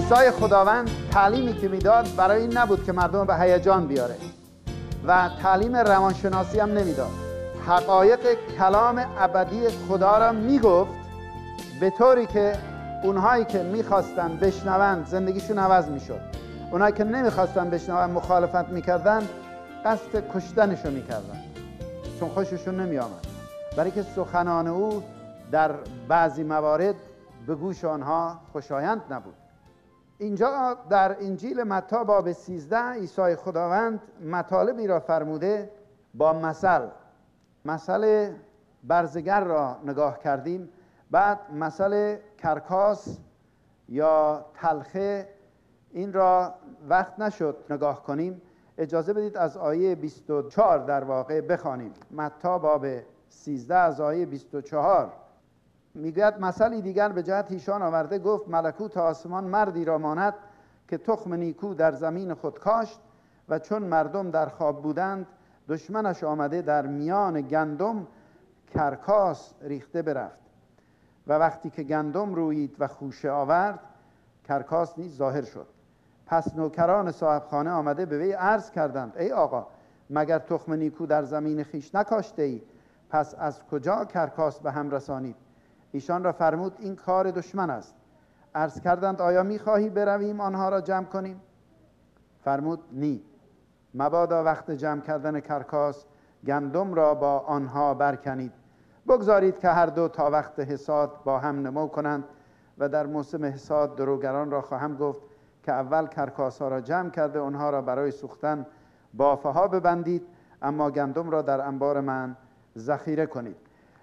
عیسی خداوند تعلیمی که میداد برای این نبود که مردم به هیجان بیاره و تعلیم روانشناسی هم نمیداد. حقایق کلام ابدی خدا را میگفت به طوری که اونهایی که میخواستن بشنوند زندگیشون عوض میشد، اونهایی که نمیخواستن بشنوند مخالفت میکردن، قصد کشتنشو میکردن چون خوششون نمیآمد، برای که سخنان او در بعضی موارد به گوش آنها خوشایند نبود. اینجا در انجیل متی باب 13 عیسی خداوند مطالبی را فرموده با مثل برزگر را نگاه کردیم، بعد مثل کرکاس یا تلخه، این را وقت نشد نگاه کنیم. اجازه بدید از آیه 24 در واقع بخوانیم. متی باب 13 از آیه 24 میگوید مثلی دیگر به جهت ایشان آورده، گفت ملکوت آسمان مردی را ماند که تخم نیکو در زمین خود کاشت و چون مردم در خواب بودند دشمنش آمده در میان گندم کرکاس ریخته برفت و وقتی که گندم رویید و خوشه آورد کرکاس نیز ظاهر شد. پس نوکران صاحب خانه آمده به وی عرض کردند ای آقا، مگر تخم نیکو در زمین خیش نکاشته ای؟ پس از کجا کرکاس به هم رسانید؟ ایشان را فرمود این کار دشمن است. عرض کردند آیا می‌خواهی برویم آنها را جمع کنیم؟ فرمود نی، مبادا وقت جمع کردن کرکاس گندم را با آنها برکنید. بگذارید که هر دو تا وقت حصاد با هم نمو کنند و در موسم حصاد دروگران را خواهم گفت که اول کرکاس ها را جمع کرده آنها را برای سوختن بافه ها ببندید، اما گندم را در انبار من ذخیره کنید.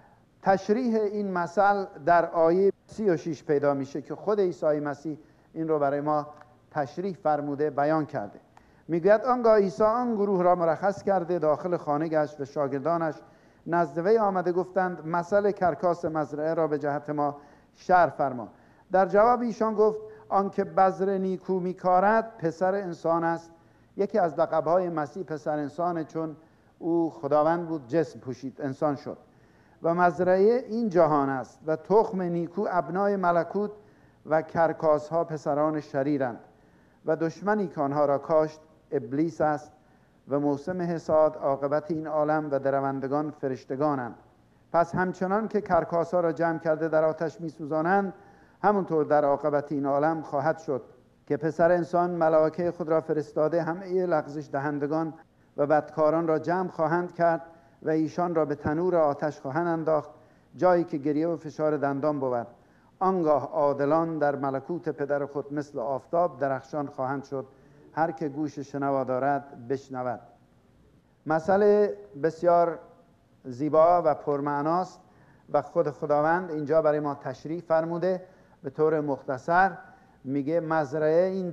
تشریح این مثل در آیه 36 پیدا میشه که خود عیسی مسیح این رو برای ما تشریح فرموده، بیان کرده. میگوید آنگاه عیسی آن گروه را مرخص کرده داخل خانه گشت و شاگردانش نزد وی آمده گفتند مثل کرکاس مزرعه را به جهت ما شرح فرما. در جواب ایشان گفت آنکه بذر نیکو میکارد پسر انسان است. یکی از لقب‌های مسیح پسر انسانه، چون او خداوند بود جسم پوشید انسان شد. و مزرعه این جهان است و تخم نیکو ابنای ملکوت و کرکاس ها پسران شریرند و دشمنی که آنها را کاشت ابلیس است و موسم حصاد عاقبت این عالم و درندگان فرشتگانند. پس همچنان که کرکاس ها را جمع کرده در آتش می سوزانند، همونطور در عاقبت این عالم خواهد شد که پسر انسان ملائکه خود را فرستاده همه لغزش دهندگان و بدکاران را جمع خواهند کرد و ایشان را به تنور آتش خواهند انداخت، جایی که گریه و فشار دندان بود. آنگاه عادلان در ملکوت پدر خود مثل آفتاب درخشان خواهند شد. هر که گوش شنوا دارد بشنود. مثل بسیار زیبا و پرمعناست و خود خداوند اینجا برای ما تشریح فرموده. به طور مختصر میگه مزرعه این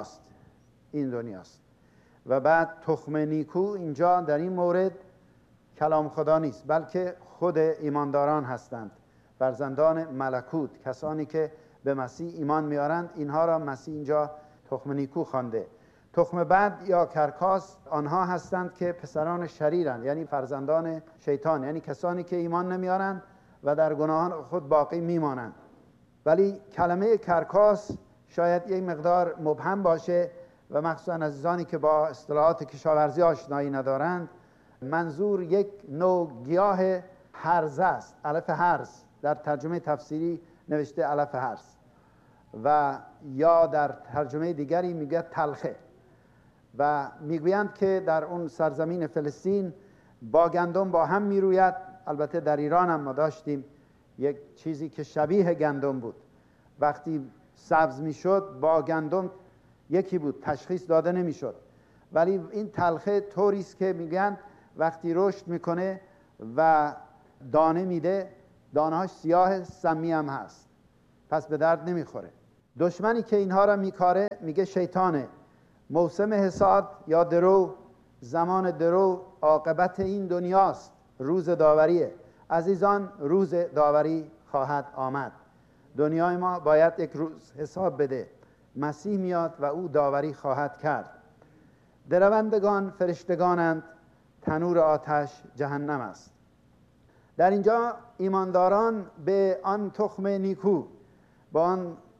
دنیاست و بعد تخم نیکو اینجا در این مورد کلام خدا نیست، بلکه خود ایمانداران هستند، فرزندان ملکوت، کسانی که به مسیح ایمان میارند. اینها را مسیح اینجا تخم نیکو خوانده. تخم بد یا کرکاس آنها هستند که پسران شریرند، یعنی فرزندان شیطان، یعنی کسانی که ایمان نمیارند و در گناهان خود باقی میمانند. ولی کلمه کرکاس شاید یک مقدار مبهم باشه و مخصوصا عزیزانی که با اصطلاحات کشاورزی آشنایی ندارند، منظور یک نوع گیاه هرزه است. الف هرز در ترجمه تفسیری نوشته الف هرز و یا در ترجمه دیگری میگه تلخه و میگویند که در اون سرزمین فلسطین با گندم با هم میروید. البته در ایران هم ما داشتیم یک چیزی که شبیه گندم بود، وقتی سبز میشد با گندم یکی بود، تشخیص داده نمیشد. ولی این تلخه طوری است که میگن وقتی رشد میکنه و دانه میده، دانه‌هاش سیاه سمی هم هست، پس به درد نمیخوره. دشمنی که اینها را میکاره میگه شیطانه. موسم حصاد یا درو، زمان درو عاقبت این دنیاست، روز داوریه. عزیزان، روز داوری خواهد آمد. دنیای ما باید یک روز حساب بده. مسیح میاد و او داوری خواهد کرد. درندگان فرشتگانند، تنور آتش جهنم است. در اینجا ایمانداران به آن تخم نیکو، با آن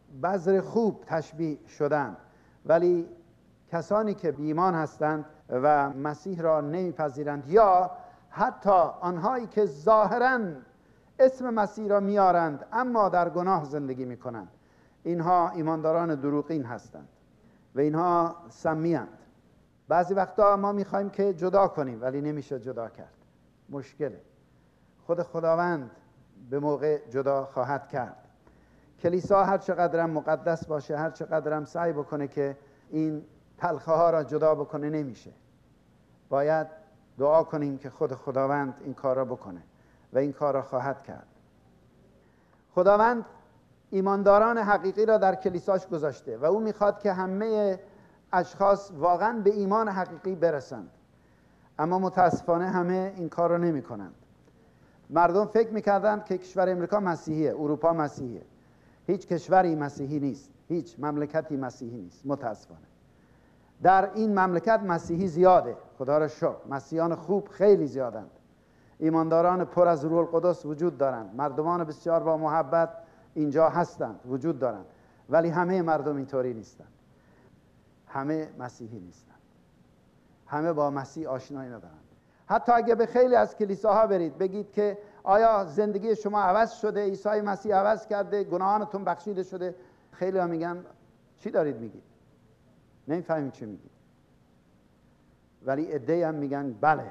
بذر خوب تشبیه شدند، ولی کسانی که بی ایمان هستند و مسیح را نمیپذیرند، یا حتی آنهایی که ظاهراً اسم مسیح را میارند اما در گناه زندگی میکنند، اینها ایمانداران دروغین هستند و اینها سمی‌اند. بعضی وقتا ما میخوایم که جدا کنیم ولی نمیشه جدا کرد، مشکله. خود خداوند به موقع جدا خواهد کرد. کلیسا هر چقدرم مقدس باشه، هر چقدرم سعی بکنه که این تلخه ها را جدا بکنه، نمیشه. باید دعا کنیم که خود خداوند این کار را بکنه و این کار را خواهد کرد. خداوند ایمانداران حقیقی را در کلیساش گذاشته و او میخواد که همه اشخاص واقعا به ایمان حقیقی برسند، اما متاسفانه همه این کار را نمی کنند. مردم فکر میکردند که کشور امریکا مسیحیه، اروپا مسیحیه. هیچ کشوری مسیحی نیست، هیچ مملکتی مسیحی نیست. متاسفانه در این مملکت مسیحی زیاده، خدا را شکر، مسیحیان خوب خیلی زیادند، ایمانداران پر از روح القدس وجود دارند، مردمان بسیار با محبت اینجا هستند، وجود دارند، ولی همه مردم اینطوری نیستند، همه مسیحی نیستند، همه با مسیح آشنایی ندارند. حتی اگه به خیلی از کلیساها برید بگید که آیا زندگی شما عوض شده، عیسی مسیح عوض کرده، گناهانتون بخشیده شده، خیلی ها میگن چی دارید میگید؟ نمیفهمیم چی میگید. ولی عده‌ای هم میگن بله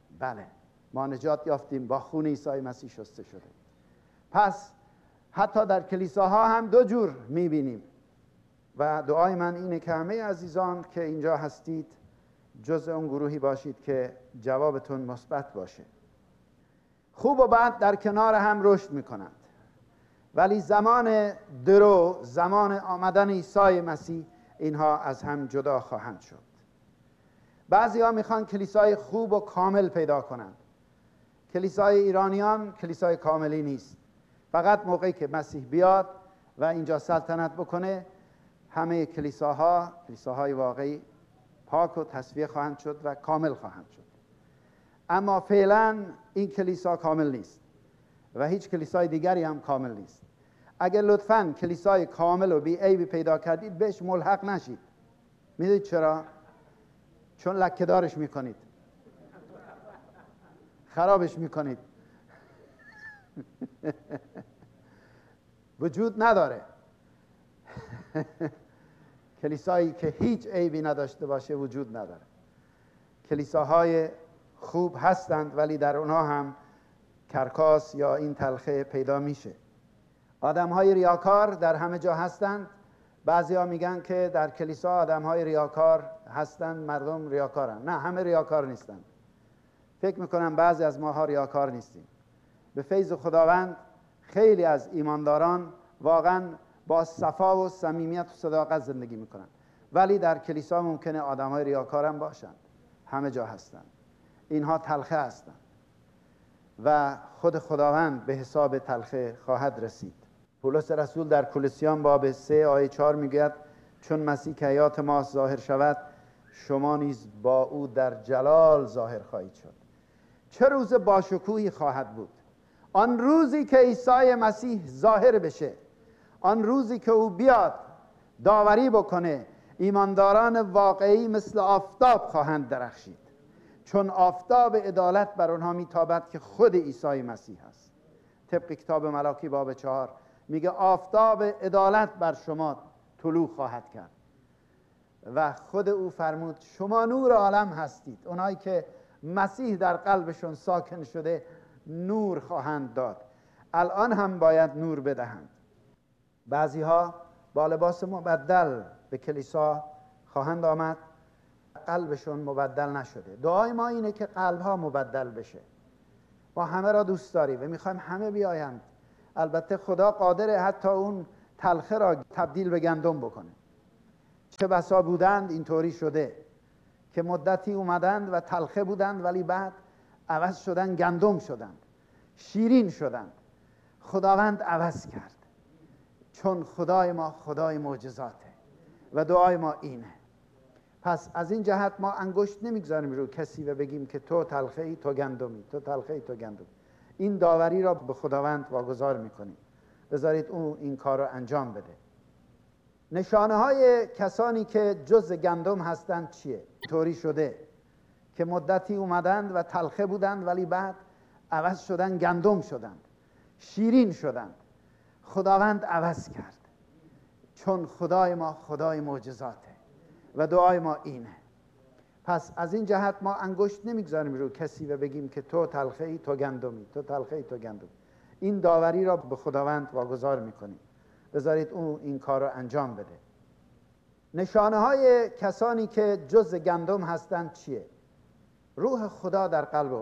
ما نجات یافتیم، با خون عیسی مسیح شسته شده. پس حتی در کلیساها هم دو جور میبینیم و دعای من اینه که همه عزیزان که اینجا هستید جزء اون گروهی باشید که جوابتون مثبت باشه. خوب و بد در کنار هم رشد میکنند، ولی زمان درو، زمان آمدن عیسی مسیح، اینها از هم جدا خواهند شد. بعضی ها میخوان کلیسای خوب و کامل پیدا کنند. کلیسای ایرانیان کلیسای کاملی نیست. فقط موقعی که مسیح بیاد و اینجا سلطنت بکنه، همه کلیساهای واقعی پاک و تصفیه خواهند شد و کامل خواهند شد. اما فعلا این کلیسا کامل نیست و هیچ کلیسای دیگری هم کامل نیست. اگر لطفاً کلیسای کامل و بی عیبی پیدا کردید بهش ملحق نشید. میدونید چرا؟ چون لکه‌دارش میکنید، خرابش میکنید. وجود نداره. کلیسایی که هیچ عیبی نداشته باشه وجود نداره. کلیساهای خوب هستند ولی در اونها هم کرکاس یا این تلخه پیدا میشه. آدم‌های ریاکار در همه جا هستند. بعضیا میگن که در کلیسا آدم‌های ریاکار هستند، مردم ریاکارن. نه، همه ریاکار نیستند. فکر میکنم بعضی از ماها ریاکار نیستیم. به فیض خداوند خیلی از ایمانداران واقعا با صفا و صمیمیت و صداقت زندگی میکنن، ولی در کلیسا ممکنه آدم‌های ریاکار هم باشند. همه جا هستند. اینها تلخه هستند و خود خداوند به حساب تلخه خواهد رسید. پولس رسول در کولوسیان باب 3 آیه 4 میگوید چون مسیح که حیات ما ظاهر شود، شما نیز با او در جلال ظاهر خواهید شد. چه روز باشکوهی خواهد بود! آن روزی که عیسی مسیح ظاهر بشه، آن روزی که او بیاد داوری بکنه، ایمانداران واقعی مثل آفتاب خواهند درخشید، چون آفتاب عدالت بر آنها میتابد که خود عیسی مسیح است. طبق کتاب ملاکی باب 4 میگه آفتاب عدالت بر شما طلوع خواهد کرد و خود او فرمود شما نور عالم هستید. اونایی که مسیح در قلبشون ساکن شده نور خواهند داد. الان هم باید نور بدهند. بعضی ها با لباس مبدل به کلیسا خواهند آمد، قلبشون مبدل نشده. دعای ما اینه که قلبها مبدل بشه. ما همه را دوست داریم و میخوایم همه بیایند. البته خدا قادره حتی اون تلخه را تبدیل به گندم بکنه. چه بسا بودند اینطوری شده که مدتی اومدند و تلخه بودند ولی بعد عوض شدند، گندم شدند، شیرین شدند. خداوند عوض کرد، چون خدای ما خدای معجزاته و دعای ما اینه. پس از این جهت ما انگشت نمیگذاریم رو کسی و بگیم که تو تلخه ای تو گندمی، تو تلخه ای تو گندمی. این داوری را به خداوند واگذار میکنیم. بذارید اون این کار رو انجام بده. نشانه های کسانی که جز گندم هستند چیه؟ طوری شده که مدتی اومدند و تلخه بودند ولی بعد عوض شدند، گندم شدند، شیرین شدند. خداوند عوض کرد، چون خدای ما خدای معجزاته و دعای ما اینه. پس از این جهت ما انگشت نمیگذاریم رو کسی و بگیم که تو تلخه ای تو گندمی، تو تلخه ای تو گندمی. این داوری را به خداوند واگذار میکنیم، بذارید اون این کار رو انجام بده. نشانه های کسانی که جز گندم هستند چیه؟ روح خدا در قلب